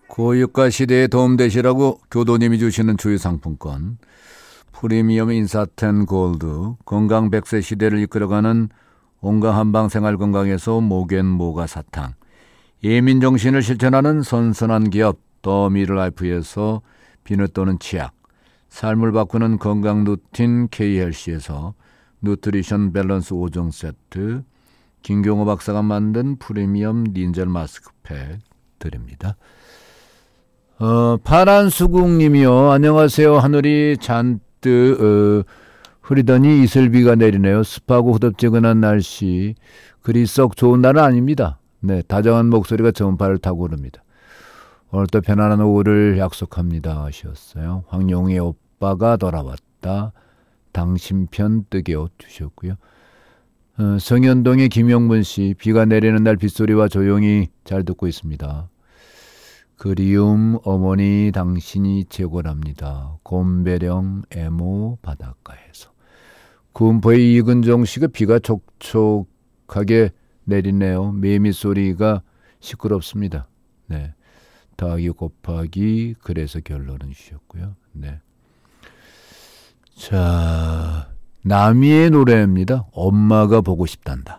고유가 시대에 도움되시라고 교도님이 주시는 주유상품권, 프리미엄 인사텐 골드, 건강 100세 시대를 이끌어가는 온갖 한방생활건강에서 모겐모가 사탕, 예민정신을 실천하는 선선한 기업 더 미르라이프에서 비누 또는 치약, 삶을 바꾸는 건강 루틴 K헬시에서 누트리션 밸런스 5종 세트, 김경호 박사가 만든 프리미엄 닌젤 마스크팩 드립니다. 파란 수국님이요. 안녕하세요. 하늘이 잔뜩 흐리더니 이슬비가 내리네요. 습하고 후덥지근한 날씨. 그리 썩 좋은 날은 아닙니다. 네, 다정한 목소리가 전파를 타고 오릅니다. 오늘도 편안한 오후를 약속합니다 하셨어요. 황용희 오빠가 돌아왔다. 당신 편 뜨개 옷 주셨고요. 성현동의 김영문씨, 비가 내리는 날 빗소리와 조용히 잘 듣고 있습니다. 그리움 어머니 당신이 최고랍니다. 곰배령 애모 바닷가에서. 군포의 이근정씨가 비가 촉촉하게 내리네요. 매미 소리가 시끄럽습니다. 네, 더하기 곱하기 그래서 결론은 주셨고요. 네. 자, 나미의 노래입니다. 엄마가 보고 싶단다.